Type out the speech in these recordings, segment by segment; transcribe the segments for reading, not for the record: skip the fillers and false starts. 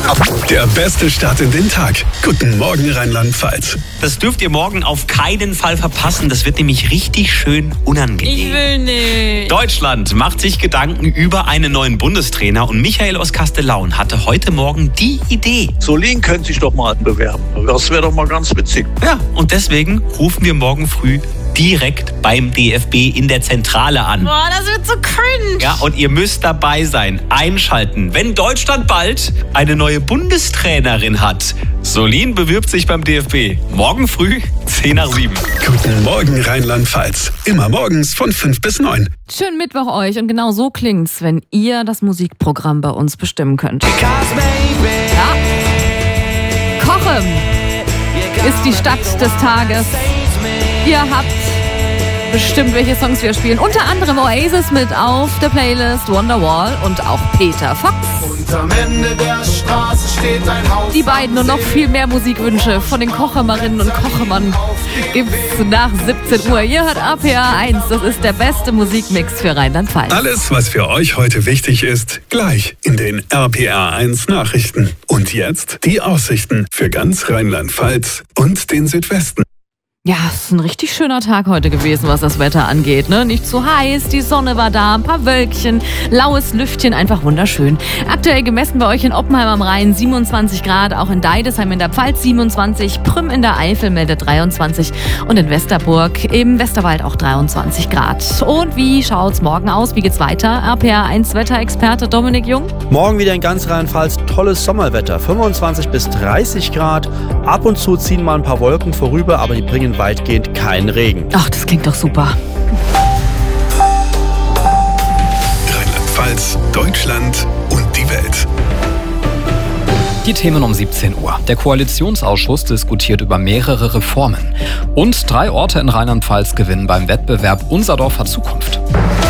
Der beste Start in den Tag. Guten Morgen Rheinland-Pfalz. Das dürft ihr morgen auf keinen Fall verpassen. Das wird nämlich richtig schön unangenehm. Ich will nicht. Deutschland macht sich Gedanken über einen neuen Bundestrainer und Michael aus Kastellaun hatte heute Morgen die Idee. Solin könnte sich doch mal bewerben. Das wäre doch mal ganz witzig. Ja, und deswegen rufen wir morgen früh direkt beim DFB in der Zentrale an. Boah, das wird so cringe. Ja, und ihr müsst dabei sein, einschalten, wenn Deutschland bald eine neue Bundestrainerin hat. Solin bewirbt sich beim DFB. Morgen früh, 10:07. Guten Morgen Rheinland-Pfalz. Immer morgens von 5 bis 9. Schönen Mittwoch euch und genau so klingt's, wenn ihr das Musikprogramm bei uns bestimmen könnt. Ja. Cochem ist die Stadt des Tages. Ihr habt bestimmt, welche Songs wir spielen. Unter anderem Oasis mit auf der Playlist, Wonderwall und auch Peter Fox. Und am Ende der Straße steht ein Haus. Die beiden und noch viel mehr Musikwünsche von den Kochemerinnen und Kochemern gibt's nach 17 Uhr. Ihr hört RPA 1, das ist der beste Musikmix für Rheinland-Pfalz. Alles, was für euch heute wichtig ist, gleich in den RPA 1 Nachrichten. Und jetzt die Aussichten für ganz Rheinland-Pfalz und den Südwesten. Ja, es ist ein richtig schöner Tag heute gewesen, was das Wetter angeht, ne? Nicht zu heiß, die Sonne war da, ein paar Wölkchen, laues Lüftchen, einfach wunderschön. Aktuell gemessen bei euch in Oppenheim am Rhein 27 Grad, auch in Deidesheim in der Pfalz 27, Prüm in der Eifel meldet 23 und in Westerburg im Westerwald auch 23 Grad. Und wie schaut's morgen aus? Wie geht's weiter? RPA 1 Wetterexperte Dominik Jung. Morgen wieder in ganz Rheinland-Pfalz tolles Sommerwetter, 25 bis 30 Grad. Ab und zu ziehen mal ein paar Wolken vorüber, aber die bringen weitgehend keinen Regen. Ach, das klingt doch super. Rheinland-Pfalz, Deutschland und die Welt. Die Themen um 17 Uhr. Der Koalitionsausschuss diskutiert über mehrere Reformen. Und 3 Orte in Rheinland-Pfalz gewinnen beim Wettbewerb Unser Dorf hat Zukunft.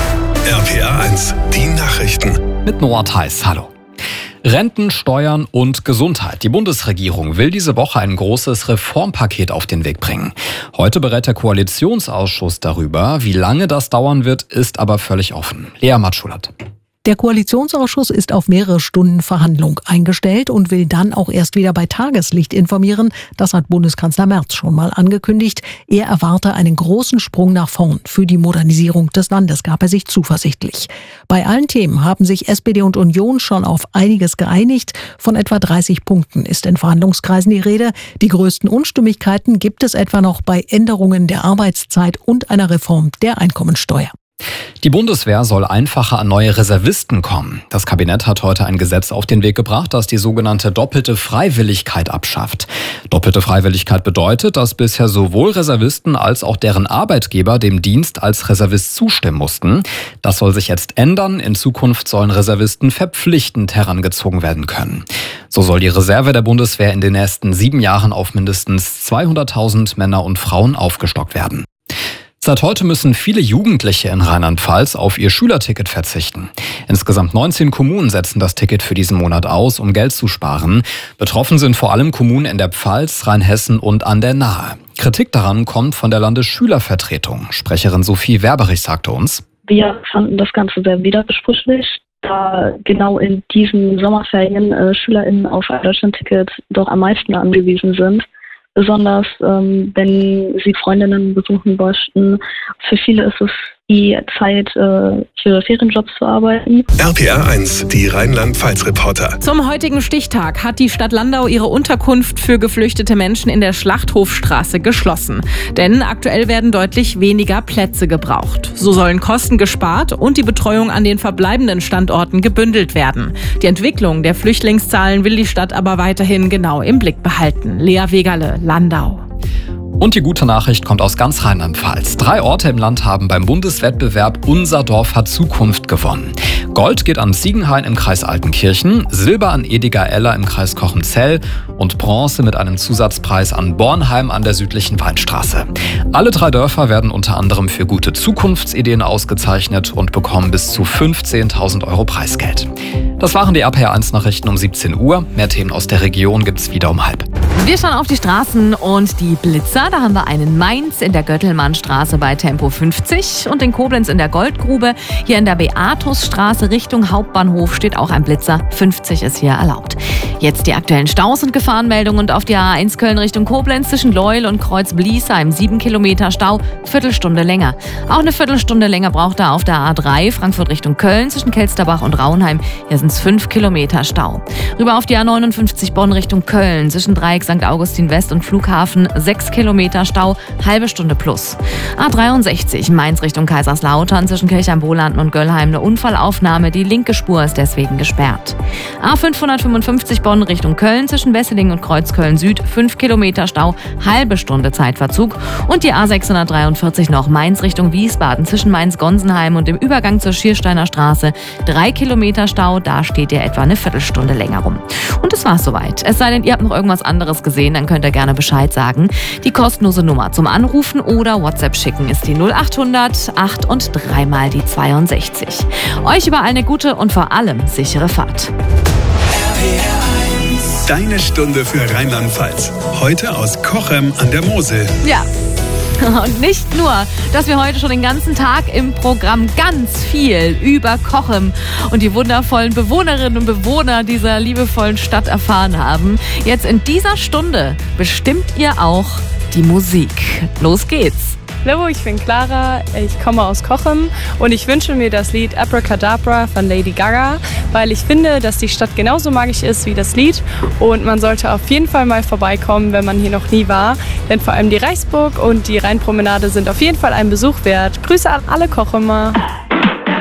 RPA 1, die Nachrichten. Mit Noah Theis, hallo. Renten, Steuern und Gesundheit. Die Bundesregierung will diese Woche ein großes Reformpaket auf den Weg bringen. Heute berät der Koalitionsausschuss darüber. Wie lange das dauern wird, ist aber völlig offen. Lea Matschulat. Der Koalitionsausschuss ist auf mehrere Stunden Verhandlung eingestellt und will dann auch erst wieder bei Tageslicht informieren. Das hat Bundeskanzler Merz schon mal angekündigt. Er erwarte einen großen Sprung nach vorn. Für die Modernisierung des Landes gab er sich zuversichtlich. Bei allen Themen haben sich SPD und Union schon auf einiges geeinigt. Von etwa 30 Punkten ist in Verhandlungskreisen die Rede. Die größten Unstimmigkeiten gibt es etwa noch bei Änderungen der Arbeitszeit und einer Reform der Einkommensteuer. Die Bundeswehr soll einfacher an neue Reservisten kommen. Das Kabinett hat heute ein Gesetz auf den Weg gebracht, das die sogenannte doppelte Freiwilligkeit abschafft. Doppelte Freiwilligkeit bedeutet, dass bisher sowohl Reservisten als auch deren Arbeitgeber dem Dienst als Reservist zustimmen mussten. Das soll sich jetzt ändern. In Zukunft sollen Reservisten verpflichtend herangezogen werden können. So soll die Reserve der Bundeswehr in den nächsten 7 Jahren auf mindestens 200.000 Männer und Frauen aufgestockt werden. Seit heute müssen viele Jugendliche in Rheinland-Pfalz auf ihr Schülerticket verzichten. Insgesamt 19 Kommunen setzen das Ticket für diesen Monat aus, um Geld zu sparen. Betroffen sind vor allem Kommunen in der Pfalz, Rheinhessen und an der Nahe. Kritik daran kommt von der Landesschülervertretung. Sprecherin Sophie Werberich sagte uns: Wir fanden das Ganze sehr widersprüchlich, da genau in diesen Sommerferien SchülerInnen auf ein Deutschlandticket doch am meisten angewiesen sind. Besonders wenn sie Freundinnen besuchen möchten. Für viele ist es die Zeit, für Ferienjobs zu arbeiten. RPA 1, die Rheinland-Pfalz-Reporter. Zum heutigen Stichtag hat die Stadt Landau ihre Unterkunft für geflüchtete Menschen in der Schlachthofstraße geschlossen. Denn aktuell werden deutlich weniger Plätze gebraucht. So sollen Kosten gespart und die Betreuung an den verbleibenden Standorten gebündelt werden. Die Entwicklung der Flüchtlingszahlen will die Stadt aber weiterhin genau im Blick behalten. Lea Wegerle, Landau. Und die gute Nachricht kommt aus ganz Rheinland-Pfalz. 3 Orte im Land haben beim Bundeswettbewerb Unser Dorf hat Zukunft gewonnen. Gold geht an Ziegenhain im Kreis Altenkirchen, Silber an Ediger-Eller im Kreis Kochenzell und Bronze mit einem Zusatzpreis an Bornheim an der südlichen Weinstraße. Alle 3 Dörfer werden unter anderem für gute Zukunftsideen ausgezeichnet und bekommen bis zu 15.000 € Preisgeld. Das waren die RPA 1 Nachrichten um 17 Uhr. Mehr Themen aus der Region gibt's wieder um 12:30. Wir schauen auf die Straßen und die Blitzer. Da haben wir einen in Mainz in der Göttelmannstraße bei Tempo 50 und in Koblenz in der Goldgrube. Hier in der Beatusstraße Richtung Hauptbahnhof steht auch ein Blitzer. 50 ist hier erlaubt. Jetzt die aktuellen Staus und Gefahrenmeldungen und auf die A1 Köln Richtung Koblenz zwischen Leuel und Kreuz-Bliesheim 7 Kilometer Stau, Viertelstunde länger. Auch eine Viertelstunde länger braucht er auf der A3 Frankfurt Richtung Köln zwischen Kelsterbach und Raunheim. Hier sind es 5 Kilometer Stau. Rüber auf die A59 Bonn Richtung Köln zwischen Dreieck St. Augustin West und Flughafen 6 Kilometer Stau, halbe Stunde plus. A63 Mainz Richtung Kaiserslautern zwischen Kirchheim-Wohllanden und Göllheim eine Unfallaufnahme. Die linke Spur ist deswegen gesperrt. A555 Bonn Richtung Köln zwischen Wesseling und Kreuzköln Süd 5 Kilometer Stau, halbe Stunde Zeitverzug. Und die A643 noch Mainz Richtung Wiesbaden zwischen Mainz-Gonsenheim und dem Übergang zur Schiersteiner Straße 3 Kilometer Stau, da steht ihr etwa eine Viertelstunde länger rum. Und das war's soweit. Es sei denn, ihr habt noch irgendwas anderes gesehen, dann könnt ihr gerne Bescheid sagen. Die kostenlose Nummer zum Anrufen oder WhatsApp schicken ist die 0800 8 und 3 mal die 62. Euch überall eine gute und vor allem sichere Fahrt. Deine Stunde für Rheinland-Pfalz. Heute aus Cochem an der Mosel. Ja. Und nicht nur, dass wir heute schon den ganzen Tag im Programm ganz viel über Cochem und die wundervollen Bewohnerinnen und Bewohner dieser liebevollen Stadt erfahren haben. Jetzt in dieser Stunde bestimmt ihr auch die Musik. Los geht's! Hallo, ich bin Clara, ich komme aus Cochem und ich wünsche mir das Lied Abracadabra von Lady Gaga, weil ich finde, dass die Stadt genauso magisch ist wie das Lied und man sollte auf jeden Fall mal vorbeikommen, wenn man hier noch nie war, denn vor allem die Reichsburg und die Rheinpromenade sind auf jeden Fall einen Besuch wert. Grüße an alle Cochemer!